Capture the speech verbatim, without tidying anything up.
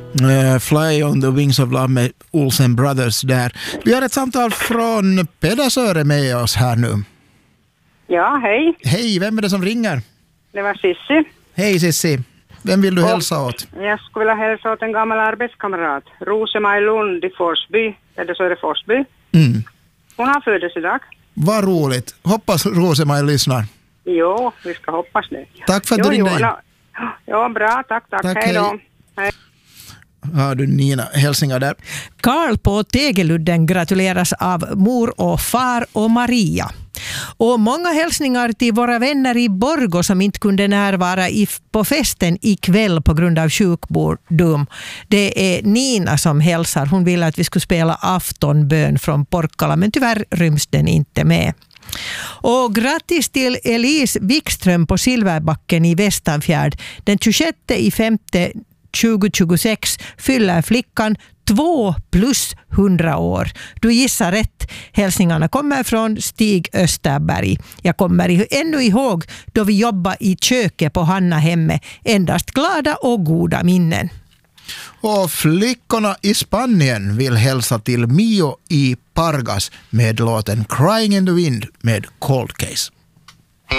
Uh, Fly on the Wings of Love med Olsen Brothers där. Vi har ett samtal från Pedersöre med oss här nu. Ja, hej. Hej, vem är det som ringer? Det var Sissi. Hej Sissi. Vem vill du hälsa åt? Jag skulle vilja hälsa åt en gammal arbetskamrat. Rosemaj Lund i Forsby. Eller så är det Forsby. Mm. Hon har födelsedag. Vad roligt. Hoppas Rosemaj lyssnar. Jo, vi ska hoppas det. Tack för att jo, du ringde jo, in. no. Ja, bra. Tack, tack. Tack, hej då. hej. Hej. Har du Nina hälsningar där? Karl på Tegeludden gratuleras av mor och far och Maria. Och många hälsningar till våra vänner i Borgå som inte kunde närvara i, på festen ikväll på grund av sjukdom. Det är Nina som hälsar. Hon ville att vi skulle spela aftonbön från Porkkala, men tyvärr ryms den inte med. Och grattis till Elise Wikström på Silverbacken i Västanfjärd. Den tjugosjätte i femte tjugohundratjugosex fyller flickan två plus hundra år. Du gissar rätt. Hälsningarna kommer från Stig Österberg. Jag kommer ännu ihåg då vi jobbade i köket på Hanna hemme. Endast glada och goda minnen. Och flickorna i Spanien vill hälsa till Mio i Pargas med låten Crying in the Wind med Cold Case.